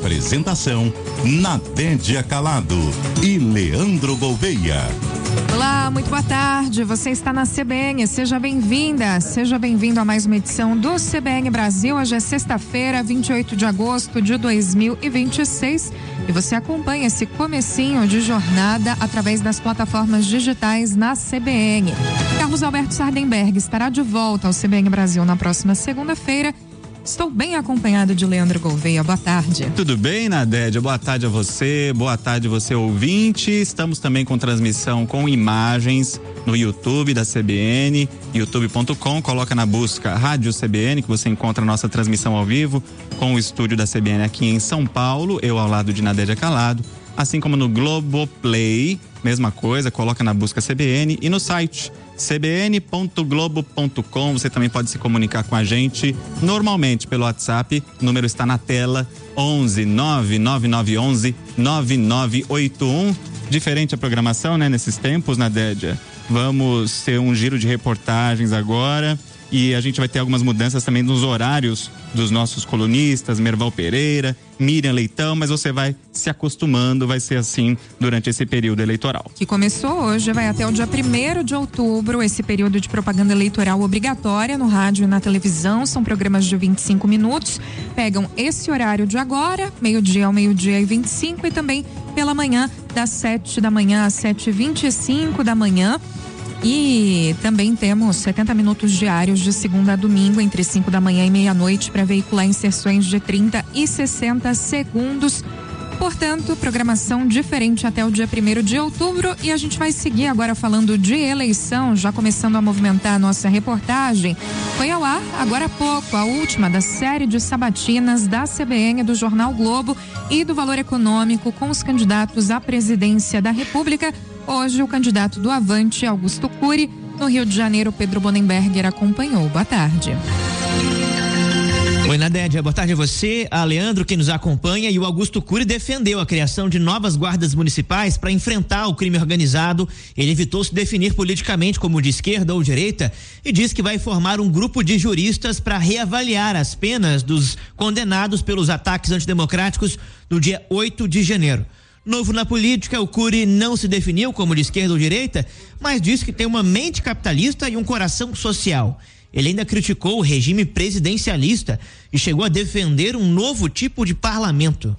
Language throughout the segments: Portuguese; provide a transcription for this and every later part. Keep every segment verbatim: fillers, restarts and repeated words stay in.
Apresentação: Nadédia Calado e Leandro Gouveia. Olá, muito boa tarde. Você está na C B N. Seja bem-vinda, seja bem-vindo a mais uma edição do C B N Brasil. Hoje é sexta-feira, vinte e oito de agosto de dois mil e vinte e seis. E você acompanha esse comecinho de jornada através das plataformas digitais na C B N. Carlos Alberto Sardenberg estará de volta ao C B N Brasil na próxima segunda-feira. Estou bem acompanhado de Leandro Gouveia. Boa tarde. Tudo bem, Nadédia? Boa tarde a você, boa tarde você ouvinte. Estamos também com transmissão com imagens no YouTube da C B N, youtube ponto com. Coloca na busca Rádio C B N que você encontra a nossa transmissão ao vivo com o estúdio da C B N aqui em São Paulo, eu ao lado de Nadédia Calado. Assim como no Globoplay, mesma coisa, coloca na busca C B N e no site c b n ponto globo ponto com. Você também pode se comunicar com a gente normalmente pelo WhatsApp. O número está na tela: onze nove nove nove onze nove nove oito um. Diferente a programação, né? Nesses tempos, Nadédia. Vamos ter um giro de reportagens agora. E a gente vai ter algumas mudanças também nos horários dos nossos colunistas, Merval Pereira, Miriam Leitão, mas você vai se acostumando, vai ser assim durante esse período eleitoral. Que começou hoje, vai até o dia primeiro de outubro, esse período de propaganda eleitoral obrigatória no rádio e na televisão. São programas de vinte e cinco minutos, pegam esse horário de agora, meio-dia ao meio-dia e vinte e cinco, e também pela manhã, das sete da manhã às sete e vinte e cinco da manhã. E também temos setenta minutos diários de segunda a domingo, entre cinco da manhã e meia-noite, para veicular inserções de trinta e sessenta segundos. Portanto, programação diferente até o dia primeiro de outubro. E a gente vai seguir agora falando de eleição, já começando a movimentar a nossa reportagem. Foi ao ar agora há pouco a última da série de sabatinas da C B N, do Jornal Globo e do Valor Econômico, com os candidatos à presidência da República. Hoje, o candidato do Avante, Augusto Cury. No Rio de Janeiro, Pedro Bonenberger acompanhou. Boa tarde. Oi, Nadédia, boa tarde a você, a Leandro, que nos acompanha. E o Augusto Cury defendeu a criação de novas guardas municipais para enfrentar o crime organizado. Ele evitou se definir politicamente como de esquerda ou direita e diz que vai formar um grupo de juristas para reavaliar as penas dos condenados pelos ataques antidemocráticos no dia oito de janeiro. Novo na política, o Cury não se definiu como de esquerda ou direita, mas diz que tem uma mente capitalista e um coração social. Ele ainda criticou o regime presidencialista e chegou a defender um novo tipo de parlamento.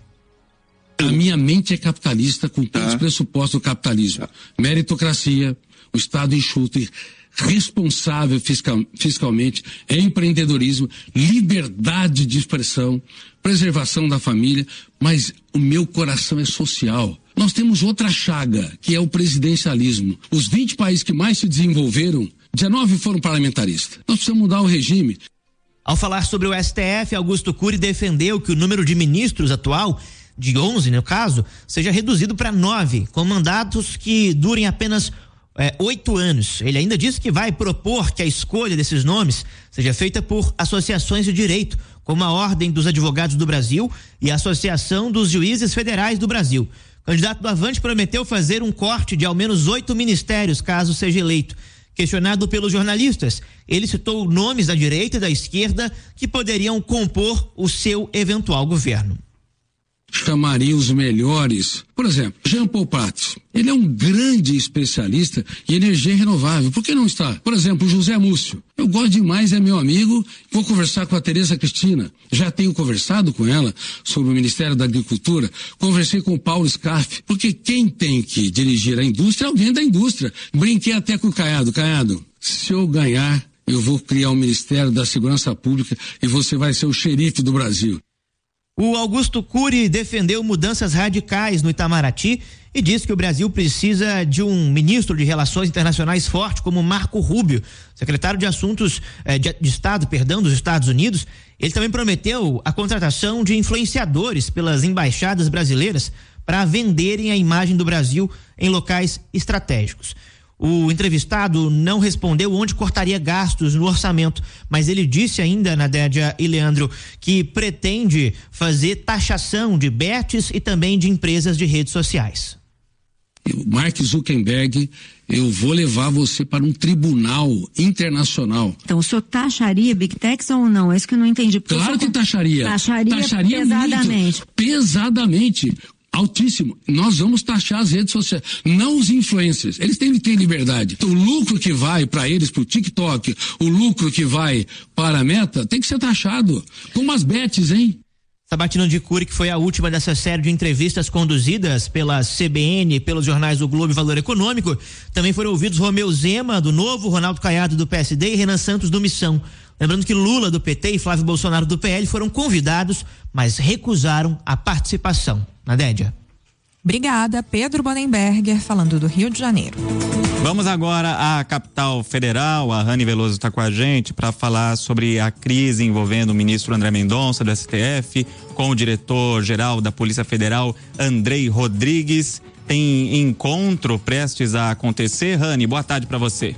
A minha mente é capitalista, com todos os pressupostos do capitalismo. Meritocracia, o Estado enxuto e responsável fiscal, fiscalmente, empreendedorismo, liberdade de expressão, preservação da família, mas o meu coração é social. Nós temos outra chaga, que é o presidencialismo. Os vinte países que mais se desenvolveram, dezenove foram parlamentaristas. Nós precisamos mudar o regime. Ao falar sobre o S T F, Augusto Cury defendeu que o número de ministros atual, de onze no caso, seja reduzido para nove, com mandatos que durem apenas É, oito anos. Ele ainda disse que vai propor que a escolha desses nomes seja feita por associações de direito, como a Ordem dos Advogados do Brasil e a Associação dos Juízes Federais do Brasil. O candidato do Avante prometeu fazer um corte de ao menos oito ministérios, caso seja eleito. Questionado pelos jornalistas, ele citou nomes da direita e da esquerda que poderiam compor o seu eventual governo. Chamaria os melhores. Por exemplo, Jean Paul Prats. Ele é um grande especialista em energia renovável. Por que não está? Por exemplo, José Múcio. Eu gosto demais, é meu amigo. Vou conversar com a Tereza Cristina. Já tenho conversado com ela sobre o Ministério da Agricultura. Conversei com o Paulo Scaff. Porque quem tem que dirigir a indústria é alguém da indústria. Brinquei até com o Caiado. Caiado, se eu ganhar, eu vou criar o Ministério da Segurança Pública e você vai ser o xerife do Brasil. O Augusto Cury defendeu mudanças radicais no Itamaraty e disse que o Brasil precisa de um ministro de Relações Internacionais forte como Marco Rubio, secretário de Assuntos eh, de, de Estado, perdão, dos Estados Unidos. Ele também prometeu a contratação de influenciadores pelas embaixadas brasileiras para venderem a imagem do Brasil em locais estratégicos. O entrevistado não respondeu onde cortaria gastos no orçamento, mas ele disse ainda, Nadédia e Leandro, que pretende fazer taxação de bets e também de empresas de redes sociais. O Mark Zuckerberg eu vou levar você para um tribunal internacional. Então, o senhor taxaria Big Techs ou não? É isso que eu não entendi. Claro que taxaria. Taxaria, taxaria pesadamente. Muito, pesadamente. Altíssimo. Nós vamos taxar as redes sociais, não os influencers. Eles têm que ter liberdade. O lucro que vai para eles, para o TikTok, o lucro que vai para a Meta, tem que ser taxado. Como as bets, hein? Sabatina de Cury, que foi a última dessa série de entrevistas conduzidas pela C B N, pelos jornais O Globo e Valor Econômico. Também foram ouvidos Romeu Zema, do Novo, Ronaldo Caiado, do P S D e Renan Santos, do Missão. Lembrando que Lula, do P T, e Flávio Bolsonaro, do P L, foram convidados, mas recusaram a participação. Nadédia. Obrigada, Pedro Bonenberger, falando do Rio de Janeiro. Vamos agora à capital federal. A Rani Veloso está com a gente para falar sobre a crise envolvendo o ministro André Mendonça, do S T F, com o diretor-geral da Polícia Federal, Andrei Rodrigues. Tem encontro prestes a acontecer. Rani, boa tarde para você.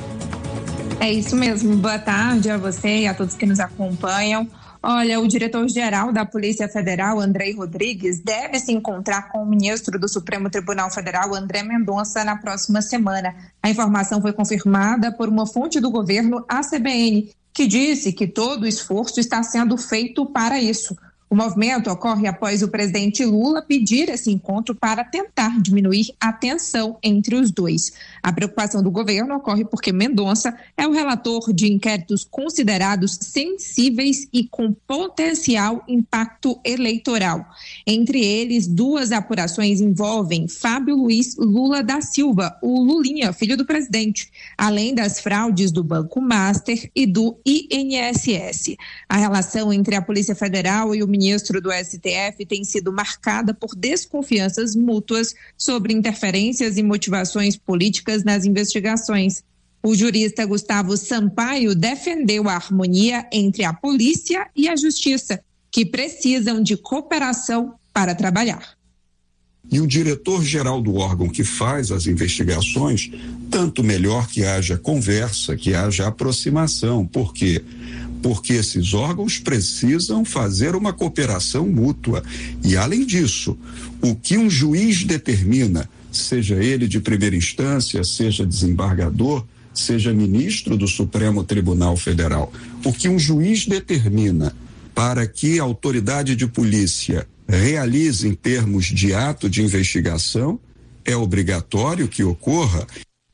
É isso mesmo. Boa tarde a você e a todos que nos acompanham. Olha, o diretor-geral da Polícia Federal, Andrei Rodrigues, deve se encontrar com o ministro do Supremo Tribunal Federal, André Mendonça, na próxima semana. A informação foi confirmada por uma fonte do governo, a C B N, que disse que todo o esforço está sendo feito para isso. O movimento ocorre após o presidente Lula pedir esse encontro para tentar diminuir a tensão entre os dois. A preocupação do governo ocorre porque Mendonça é o relator de inquéritos considerados sensíveis e com potencial impacto eleitoral. Entre eles, duas apurações envolvem Fábio Luiz Lula da Silva, o Lulinha, filho do presidente, além das fraudes do Banco Master e do I N S S. A relação entre a Polícia Federal e o ministro do S T F tem sido marcada por desconfianças mútuas sobre interferências e motivações políticas nas investigações. O jurista Gustavo Sampaio defendeu a harmonia entre a polícia e a justiça, que precisam de cooperação para trabalhar. E o diretor-geral do órgão que faz as investigações, tanto melhor que haja conversa, que haja aproximação. Por quê? Porque esses órgãos precisam fazer uma cooperação mútua. E, além disso, o que um juiz determina, seja ele de primeira instância, seja desembargador, seja ministro do Supremo Tribunal Federal, o que um juiz determina para que a autoridade de polícia realize em termos de ato de investigação, é obrigatório que ocorra.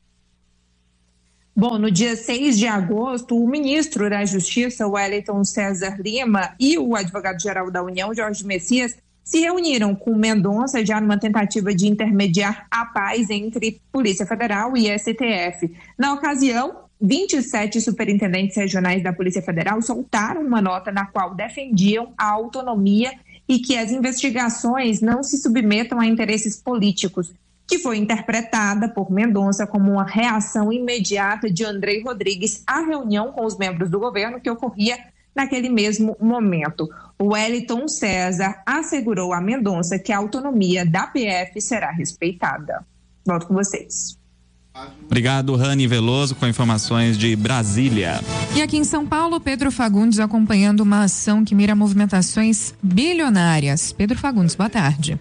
Bom, no dia seis de agosto, o ministro da Justiça, Wellington César Lima, e o advogado-geral da União, Jorge Messias, se reuniram com Mendonça já numa tentativa de intermediar a paz entre Polícia Federal e S T F. Na ocasião, vinte e sete superintendentes regionais da Polícia Federal soltaram uma nota na qual defendiam a autonomia e que as investigações não se submetam a interesses políticos, que foi interpretada por Mendonça como uma reação imediata de Andrei Rodrigues à reunião com os membros do governo que ocorria naquele mesmo momento. O Wellington César assegurou a Mendonça que a autonomia da P F será respeitada. Volto com vocês. Obrigado, Rani Veloso, com informações de Brasília. E aqui em São Paulo, Pedro Fagundes acompanhando uma ação que mira movimentações bilionárias. Pedro Fagundes, boa tarde.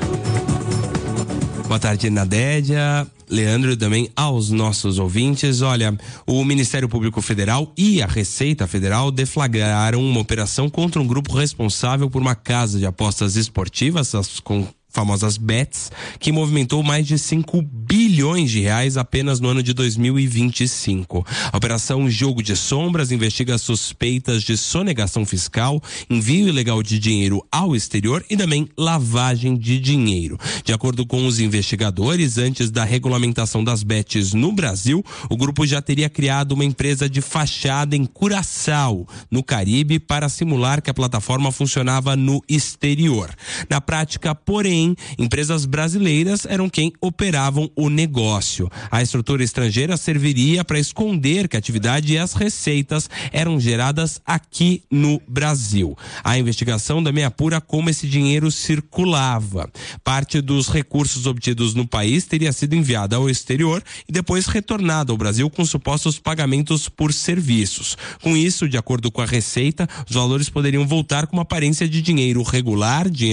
Boa tarde, Nadédia, Leandro, e também aos nossos ouvintes. Olha, o Ministério Público Federal e a Receita Federal deflagraram uma operação contra um grupo responsável por uma casa de apostas esportivas, as com famosas bets, que movimentou mais de cinco bilhões de reais apenas no ano de dois mil e vinte e cinco. A operação Jogo de Sombras investiga suspeitas de sonegação fiscal, envio ilegal de dinheiro ao exterior e também lavagem de dinheiro. De acordo com os investigadores, antes da regulamentação das bets no Brasil, o grupo já teria criado uma empresa de fachada em Curaçao, no Caribe, para simular que a plataforma funcionava no exterior. Na prática, porém, empresas brasileiras eram quem operavam o negócio. A estrutura estrangeira serviria para esconder que a atividade e as receitas eram geradas aqui no Brasil. A investigação também apura como esse dinheiro circulava. Parte dos recursos obtidos no país teria sido enviada ao exterior e depois retornada ao Brasil com supostos pagamentos por serviços. Com isso, de acordo com a Receita, os valores poderiam voltar com uma aparência de dinheiro regular, dinheiro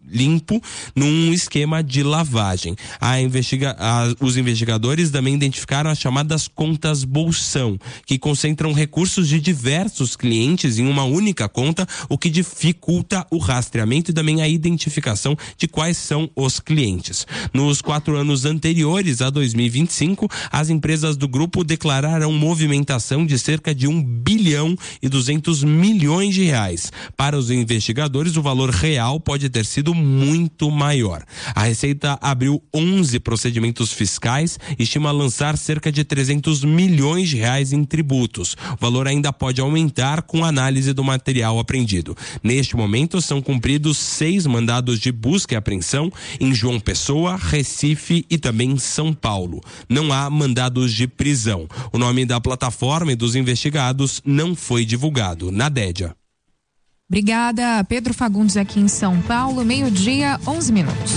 limpo num esquema de lavagem. A investiga, a, os investigadores também identificaram as chamadas contas bolsão, que concentram recursos de diversos clientes em uma única conta, o que dificulta o rastreamento e também a identificação de quais são os clientes. Nos quatro anos anteriores a dois mil e vinte e cinco, as empresas do grupo declararam movimentação de cerca de um bilhão e duzentos milhões de reais. Para os investigadores, o valor real pode ter sido muito maior. A Receita abriu onze procedimentos fiscais e estima lançar cerca de trezentos milhões de reais em tributos. O valor ainda pode aumentar com análise do material apreendido. Neste momento, são cumpridos seis mandados de busca e apreensão em João Pessoa, Recife e também São Paulo. Não há mandados de prisão. O nome da plataforma e dos investigados não foi divulgado. Nadédia. Obrigada, Pedro Fagundes, aqui em São Paulo, meio-dia, onze minutos.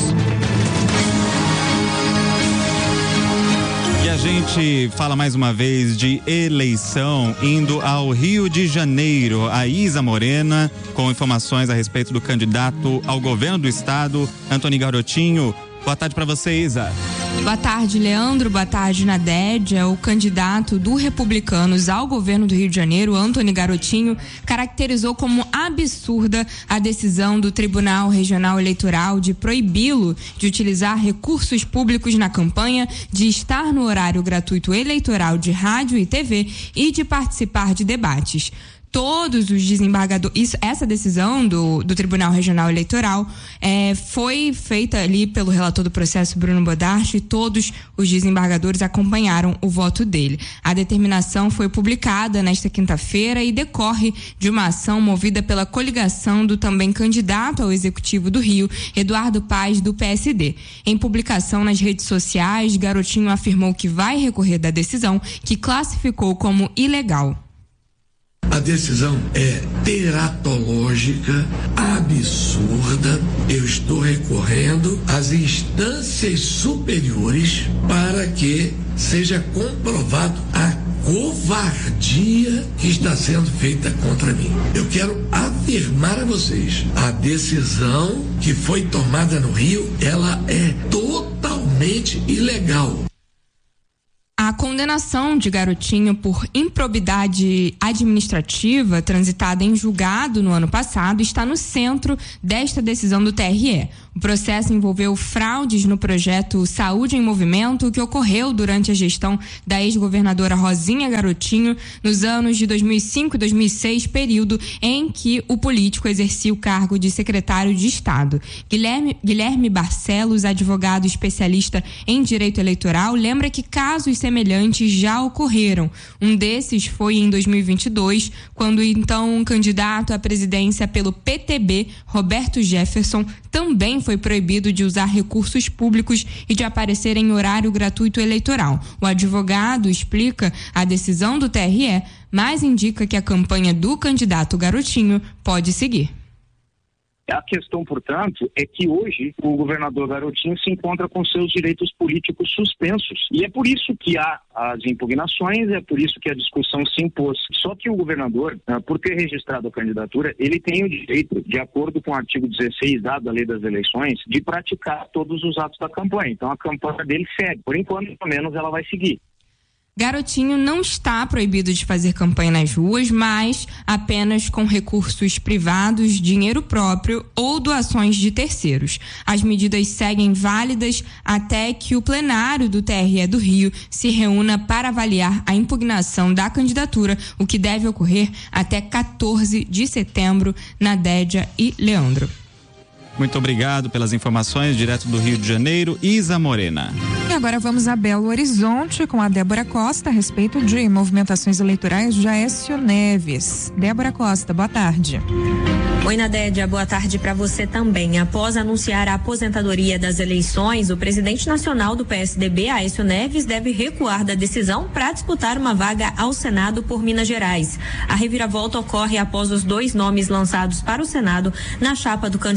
E a gente fala mais uma vez de eleição, indo ao Rio de Janeiro. A Isa Morena, com informações a respeito do candidato ao governo do estado, Antony Garotinho. Boa tarde para você, Isa. Boa tarde, Leandro. Boa tarde, Nadédia. O candidato do Republicanos ao governo do Rio de Janeiro, Antony Garotinho, caracterizou como absurda a decisão do Tribunal Regional Eleitoral de proibi-lo de utilizar recursos públicos na campanha, de estar no horário gratuito eleitoral de rádio e T V e de participar de debates. Todos os desembargadores, essa decisão do, do Tribunal Regional Eleitoral é, foi feita ali pelo relator do processo, Bruno Bodart, e todos os desembargadores acompanharam o voto dele. A determinação foi publicada nesta quinta-feira e decorre de uma ação movida pela coligação do também candidato ao Executivo do Rio, Eduardo Paes, do P S D. Em publicação nas redes sociais, Garotinho afirmou que vai recorrer da decisão, que classificou como ilegal. A decisão é teratológica, absurda. Eu estou recorrendo às instâncias superiores para que seja comprovado a covardia que está sendo feita contra mim. Eu quero afirmar a vocês, a decisão que foi tomada no Rio, ela é totalmente ilegal. A condenação de Garotinho por improbidade administrativa, transitada em julgado no ano passado, está no centro desta decisão do T R E. O processo envolveu fraudes no projeto Saúde em Movimento, que ocorreu durante a gestão da ex-governadora Rosinha Garotinho nos anos de dois mil e cinco e dois mil e seis, período em que o político exercia o cargo de secretário de Estado. Guilherme, Guilherme Barcelos, advogado especialista em direito eleitoral, lembra que casos semelhantes já ocorreram. Um desses foi em dois mil e vinte e dois, quando então um candidato à presidência pelo P T B, Roberto Jefferson, também foi proibido de usar recursos públicos e de aparecer em horário gratuito eleitoral. O advogado explica a decisão do T R E, mas indica que a campanha do candidato Garotinho pode seguir. A questão, portanto, é que hoje o governador Garotinho se encontra com seus direitos políticos suspensos. E é por isso que há as impugnações, é por isso que a discussão se impôs. Só que o governador, por ter registrado a candidatura, ele tem o direito, de acordo com o artigo dezesseis da Lei das Eleições, de praticar todos os atos da campanha. Então a campanha dele segue. Por enquanto, pelo menos, ela vai seguir. Garotinho não está proibido de fazer campanha nas ruas, mas apenas com recursos privados, dinheiro próprio ou doações de terceiros. As medidas seguem válidas até que o plenário do T R E do Rio se reúna para avaliar a impugnação da candidatura, o que deve ocorrer até quatorze de setembro, Nadédia e Leandro. Muito obrigado pelas informações, direto do Rio de Janeiro, Isa Morena. E agora vamos a Belo Horizonte com a Débora Costa a respeito de movimentações eleitorais de Aécio Neves. Débora Costa, boa tarde. Oi, Nadédia, boa tarde para você também. Após anunciar a aposentadoria das eleições, o presidente nacional do P S D B, Aécio Neves, deve recuar da decisão para disputar uma vaga ao Senado por Minas Gerais. A reviravolta ocorre após os dois nomes lançados para o Senado na chapa do candidato ao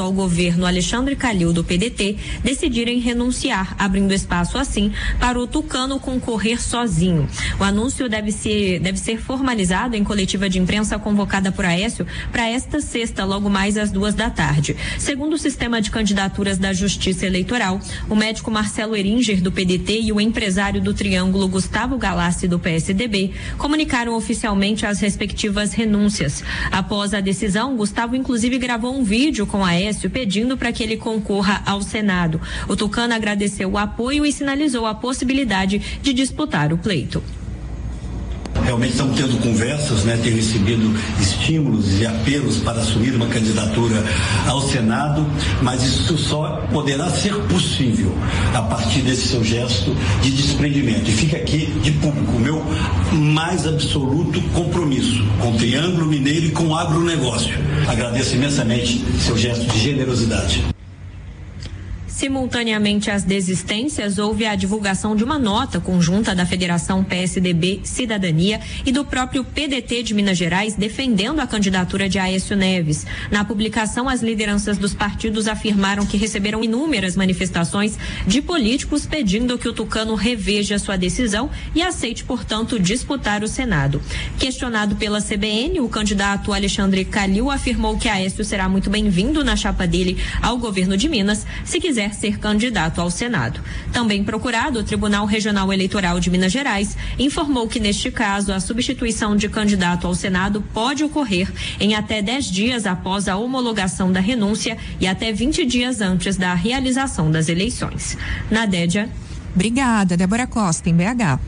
ao governo Alexandre Calil do P D T decidirem renunciar, abrindo espaço assim para o Tucano concorrer sozinho. O anúncio deve ser, deve ser formalizado em coletiva de imprensa convocada por Aécio para esta sexta, logo mais às duas da tarde. Segundo o sistema de candidaturas da Justiça Eleitoral, o médico Marcelo Eringer do P D T e o empresário do Triângulo Gustavo Galassi do P S D B comunicaram oficialmente as respectivas renúncias. Após a decisão, Gustavo inclusive gravou um vídeo com Aécio pedindo para que ele concorra ao Senado. O Tucano agradeceu o apoio e sinalizou a possibilidade de disputar o pleito. Realmente estamos tendo conversas, né? Tenho recebido estímulos e apelos para assumir uma candidatura ao Senado, mas isso só poderá ser possível a partir desse seu gesto de desprendimento. E fica aqui de público o meu mais absoluto compromisso com o Triângulo Mineiro e com o agronegócio. Agradeço imensamente seu gesto de generosidade. Simultaneamente às desistências, houve a divulgação de uma nota conjunta da Federação P S D B Cidadania e do próprio P D T de Minas Gerais defendendo a candidatura de Aécio Neves. Na publicação, as lideranças dos partidos afirmaram que receberam inúmeras manifestações de políticos pedindo que o Tucano reveja sua decisão e aceite, portanto, disputar o Senado. Questionado pela C B N, o candidato Alexandre Calil afirmou que Aécio será muito bem-vindo na chapa dele ao governo de Minas, se quiser ser candidato ao Senado. Também procurado, o Tribunal Regional Eleitoral de Minas Gerais informou que, neste caso, a substituição de candidato ao Senado pode ocorrer em até dez dias após a homologação da renúncia e até vinte dias antes da realização das eleições. Nadédia. Obrigada, Débora Costa, em B H.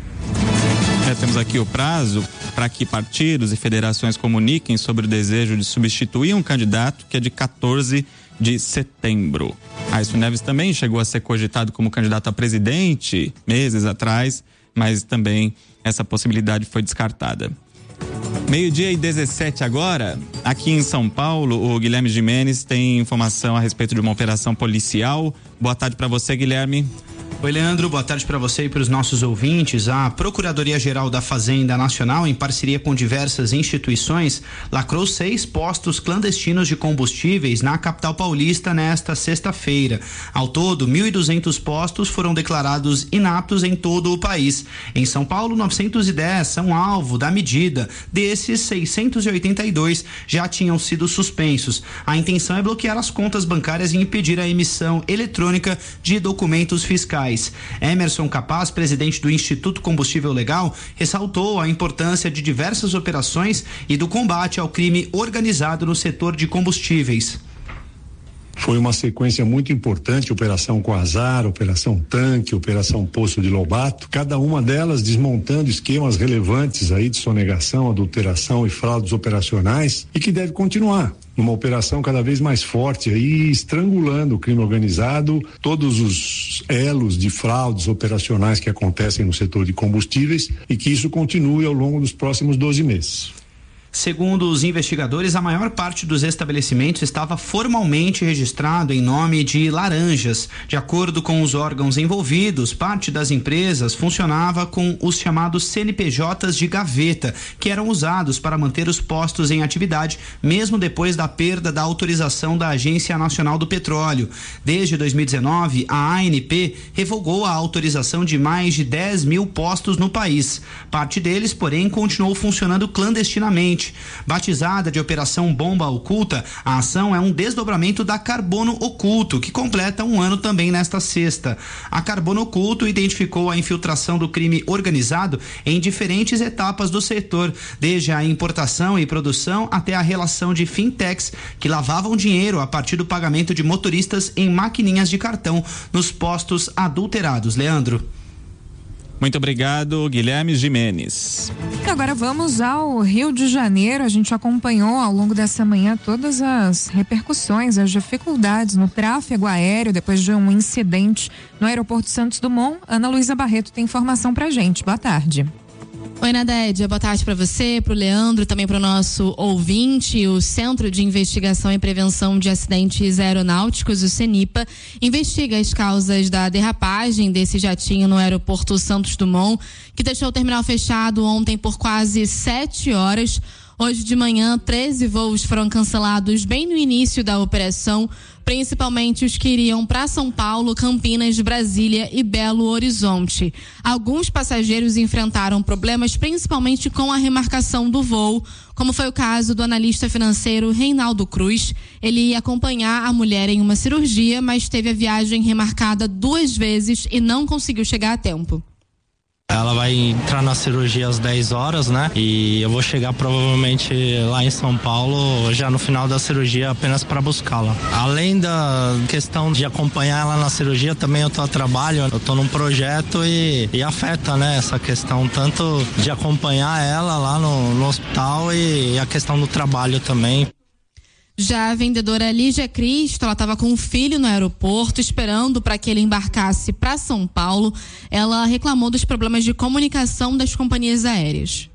É, temos aqui o prazo para que partidos e federações comuniquem sobre o desejo de substituir um candidato, que é de quatorze de setembro. Aécio Neves também chegou a ser cogitado como candidato a presidente meses atrás, mas também essa possibilidade foi descartada. Meio-dia e dezessete agora, aqui em São Paulo, o Guilherme Gimenez tem informação a respeito de uma operação policial. Boa tarde para você, Guilherme. Oi, Leandro, boa tarde para você e para os nossos ouvintes. A Procuradoria-Geral da Fazenda Nacional, em parceria com diversas instituições, lacrou seis postos clandestinos de combustíveis na capital paulista nesta sexta-feira. Ao todo, mil e duzentos postos foram declarados inaptos em todo o país. Em São Paulo, novecentos e dez são alvo da medida. Desses, seiscentos e oitenta e dois já tinham sido suspensos. A intenção é bloquear as contas bancárias e impedir a emissão eletrônica de documentos fiscais. Emerson Capaz, presidente do Instituto Combustível Legal, ressaltou a importância de diversas operações e do combate ao crime organizado no setor de combustíveis. Foi uma sequência muito importante, Operação Quasar, Operação Tanque, Operação Poço de Lobato, cada uma delas desmontando esquemas relevantes aí de sonegação, adulteração e fraudes operacionais, e que deve continuar numa operação cada vez mais forte aí, estrangulando o crime organizado, todos os elos de fraudes operacionais que acontecem no setor de combustíveis, e que isso continue ao longo dos próximos doze meses. Segundo os investigadores, a maior parte dos estabelecimentos estava formalmente registrado em nome de laranjas. De acordo com os órgãos envolvidos, parte das empresas funcionava com os chamados C N P Js de gaveta, que eram usados para manter os postos em atividade, mesmo depois da perda da autorização da Agência Nacional do Petróleo. Desde dois mil e dezenove, a A N P revogou a autorização de mais de dez mil postos no país. Parte deles, porém, continuou funcionando clandestinamente. Batizada de Operação Bomba Oculta, a ação é um desdobramento da Carbono Oculto, que completa um ano também nesta sexta. A Carbono Oculto identificou a infiltração do crime organizado em diferentes etapas do setor, desde a importação e produção até a relação de fintechs que lavavam dinheiro a partir do pagamento de motoristas em maquininhas de cartão nos postos adulterados. Leandro. Muito obrigado, Guilherme Gimenez. E agora vamos ao Rio de Janeiro. A gente acompanhou ao longo dessa manhã todas as repercussões, as dificuldades no tráfego aéreo depois de um incidente no aeroporto Santos Dumont. Ana Luísa Barreto tem informação pra gente. Boa tarde. Oi, Nadédia, boa tarde para você, para o Leandro, também para o nosso ouvinte. O Centro de Investigação e Prevenção de Acidentes Aeronáuticos, o CENIPA, investiga as causas da derrapagem desse jatinho no aeroporto Santos Dumont, que deixou o terminal fechado ontem por quase sete horas. Hoje de manhã, treze voos foram cancelados bem no início da operação, principalmente os que iriam para São Paulo, Campinas, Brasília e Belo Horizonte. Alguns passageiros enfrentaram problemas, principalmente com a remarcação do voo, como foi o caso do analista financeiro Reinaldo Cruz. Ele ia acompanhar a mulher em uma cirurgia, mas teve a viagem remarcada duas vezes e não conseguiu chegar a tempo. Ela vai entrar na cirurgia às dez horas, né? E eu vou chegar provavelmente lá em São Paulo já no final da cirurgia apenas para buscá-la. Além da questão de acompanhar ela na cirurgia, também eu tô a trabalho, eu tô num projeto e, e afeta, né? Essa questão tanto de acompanhar ela lá no, no hospital e, e a questão do trabalho também. Já a vendedora Lígia Cristo, ela estava com um filho no aeroporto esperando para que ele embarcasse para São Paulo. Ela reclamou dos problemas de comunicação das companhias aéreas.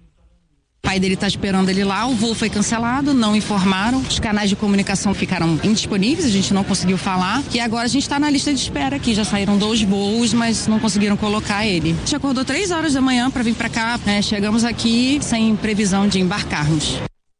O pai dele está esperando ele lá, o voo foi cancelado, não informaram, os canais de comunicação ficaram indisponíveis, a gente não conseguiu falar e agora a gente está na lista de espera aqui, já saíram dois voos, mas não conseguiram colocar ele. A gente acordou três horas da manhã para vir para cá, né? Chegamos aqui sem previsão de embarcarmos.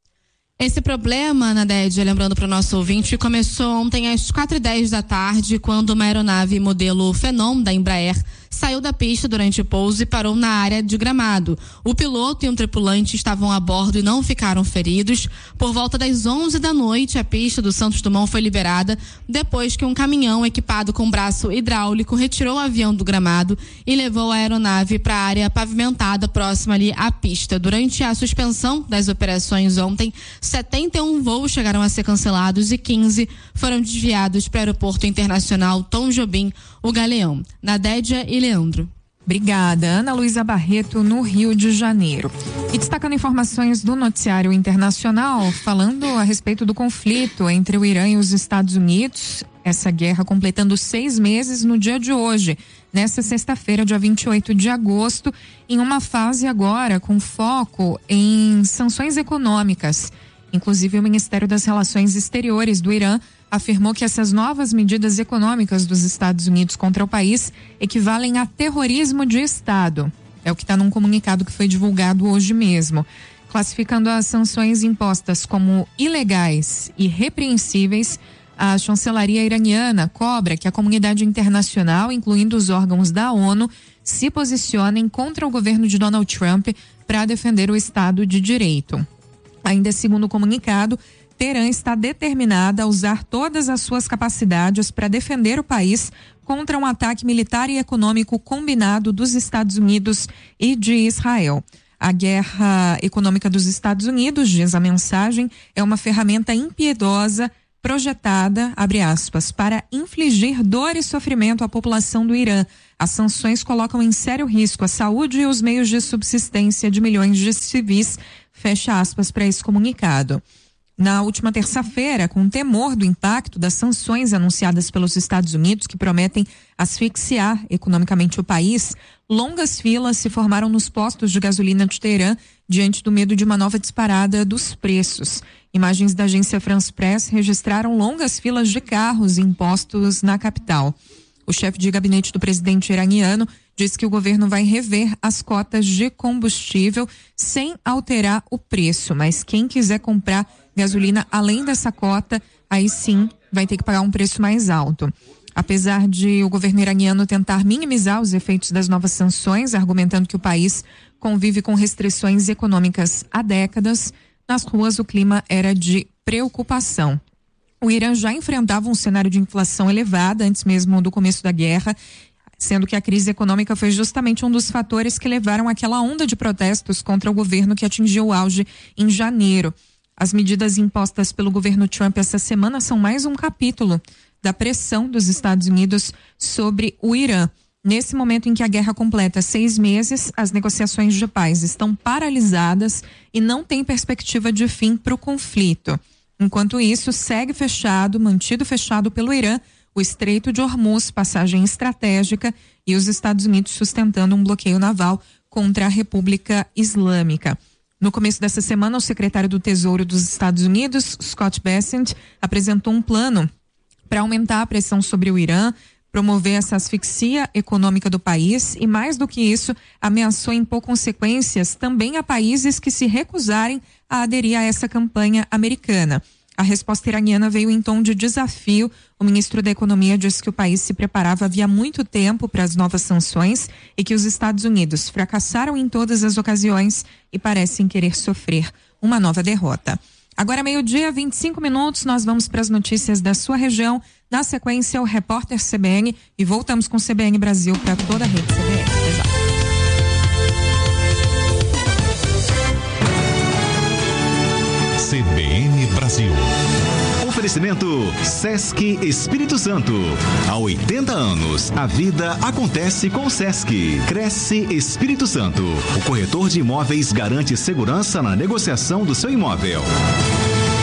Esse problema, Nadédia, lembrando para o nosso ouvinte, começou ontem às quatro e dez da tarde, quando uma aeronave modelo Phenom da Embraer saiu da pista durante o pouso e parou na área de Gramado. O piloto e um tripulante estavam a bordo e não ficaram feridos. Por volta das onze da noite, a pista do Santos Dumont foi liberada depois que um caminhão equipado com braço hidráulico retirou o avião do gramado e levou a aeronave para a área pavimentada próxima ali à pista. Durante a suspensão das operações ontem, setenta e um voos chegaram a ser cancelados e quinze foram desviados para o Aeroporto Internacional Tom Jobim, o Galeão. Nadédia e Leandro. Obrigada, Ana Luísa Barreto, no Rio de Janeiro. E destacando informações do noticiário internacional, falando a respeito do conflito entre o Irã e os Estados Unidos, essa guerra completando seis meses no dia de hoje, nesta sexta-feira, dia vinte e oito de agosto, em uma fase agora com foco em sanções econômicas. Inclusive, o Ministério das Relações Exteriores do Irã afirmou que essas novas medidas econômicas dos Estados Unidos contra o país equivalem a terrorismo de Estado. É o que está num comunicado que foi divulgado hoje mesmo, classificando as sanções impostas como ilegais e repreensíveis. A chancelaria iraniana cobra que a comunidade internacional, incluindo os órgãos da ONU, se posicionem contra o governo de Donald Trump para defender o Estado de Direito. Ainda segundo o comunicado, Teherã está determinada a usar todas as suas capacidades para defender o país contra um ataque militar e econômico combinado dos Estados Unidos e de Israel. A guerra econômica dos Estados Unidos, diz a mensagem, é uma ferramenta impiedosa projetada, abre aspas, para infligir dor e sofrimento à população do Irã. As sanções colocam em sério risco a saúde e os meios de subsistência de milhões de civis, fecha aspas para esse comunicado. Na última terça-feira, com o temor do impacto das sanções anunciadas pelos Estados Unidos, que prometem asfixiar economicamente o país, longas filas se formaram nos postos de gasolina de Teherã diante do medo de uma nova disparada dos preços. Imagens da agência France Press registraram longas filas de carros em postos na capital. O chefe de gabinete do presidente iraniano diz que o governo vai rever as cotas de combustível sem alterar o preço, mas quem quiser comprar gasolina além dessa cota, aí sim vai ter que pagar um preço mais alto. Apesar de o governo iraniano tentar minimizar os efeitos das novas sanções, argumentando que o país convive com restrições econômicas há décadas, nas ruas o clima era de preocupação. O Irã já enfrentava um cenário de inflação elevada antes mesmo do começo da guerra, sendo que a crise econômica foi justamente um dos fatores que levaram àquela onda de protestos contra o governo que atingiu o auge em janeiro. As medidas impostas pelo governo Trump essa semana são mais um capítulo da pressão dos Estados Unidos sobre o Irã. Nesse momento em que a guerra completa seis meses, as negociações de paz estão paralisadas e não tem perspectiva de fim para o conflito. Enquanto isso, segue fechado, mantido fechado pelo Irã, o Estreito de Hormuz, passagem estratégica, e os Estados Unidos sustentando um bloqueio naval contra a República Islâmica. No começo dessa semana, o secretário do Tesouro dos Estados Unidos, Scott Bessent, apresentou um plano para aumentar a pressão sobre o Irã, promover essa asfixia econômica do país e, mais do que isso, ameaçou impor consequências também a países que se recusarem a aderir a essa campanha americana. A resposta iraniana veio em tom de desafio. O ministro da Economia disse que o país se preparava havia muito tempo para as novas sanções e que os Estados Unidos fracassaram em todas as ocasiões e parecem querer sofrer uma nova derrota. Agora, meio-dia, vinte e cinco minutos, nós vamos para as notícias da sua região. Na sequência, o repórter C B N e voltamos com o C B N Brasil para toda a rede C B N. Exato. C B N Brasil. Oferecimento Sesc Espírito Santo. Há oitenta anos, a vida acontece com o Sesc. Cresce Espírito Santo. O corretor de imóveis garante segurança na negociação do seu imóvel.